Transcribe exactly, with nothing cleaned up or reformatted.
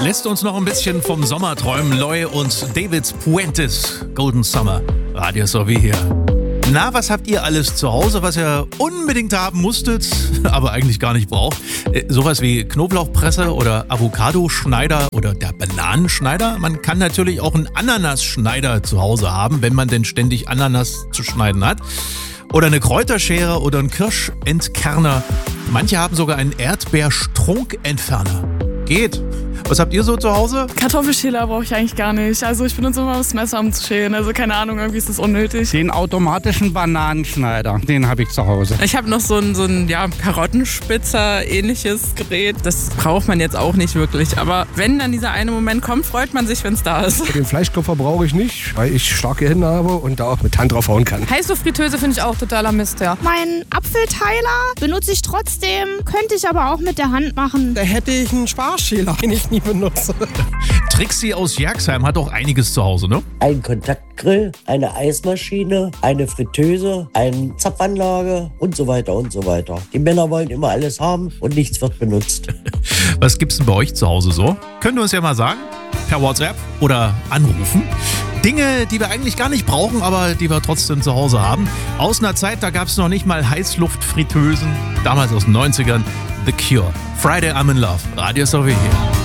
lässt uns noch ein bisschen vom Sommer träumen. Loy und David Puentes, Golden Summer, Radio S O W hier. Na, was habt ihr alles zu Hause, was ihr unbedingt haben musstet, aber eigentlich gar nicht braucht? Äh, sowas wie Knoblauchpresse oder Avocadoschneider oder der Bananenschneider. Man kann natürlich auch einen Ananasschneider zu Hause haben, wenn man denn ständig Ananas zu schneiden hat. Oder eine Kräuterschere oder einen Kirschentkerner. Manche haben sogar einen Erdbeerstrunkentferner. Geht. Was habt ihr so zu Hause? Kartoffelschäler brauche ich eigentlich gar nicht. Also ich benutze immer das Messer, um zu schälen. Also keine Ahnung, irgendwie ist das unnötig. Den automatischen Bananenschneider, den habe ich zu Hause. Ich habe noch so ein, so ein ja, Karottenspitzer ähnliches Gerät. Das braucht man jetzt auch nicht wirklich. Aber wenn dann dieser eine Moment kommt, freut man sich, wenn es da ist. Den Fleischkoffer brauche ich nicht, weil ich starke Hände habe und da auch mit Hand drauf hauen kann. Heißluftfritteuse finde ich auch totaler Mist, ja. Mein Apfelteiler benutze ich trotzdem, könnte ich aber auch mit der Hand machen. Da hätte ich einen Sparschäler, den ich nie benutze. Trixi aus Jerxheim hat auch einiges zu Hause, ne? Ein Kontaktgrill, eine Eismaschine, eine Fritteuse, eine Zapfanlage und so weiter und so weiter. Die Männer wollen immer alles haben und nichts wird benutzt. Was gibt's denn bei euch zu Hause so? Könnt ihr uns ja mal sagen? Per WhatsApp oder anrufen. Dinge, die wir eigentlich gar nicht brauchen, aber die wir trotzdem zu Hause haben. Aus einer Zeit, da gab es noch nicht mal Heißluftfritteusen. Damals aus den neunzigern. The Cure. Friday I'm in Love. Radio S O W hier.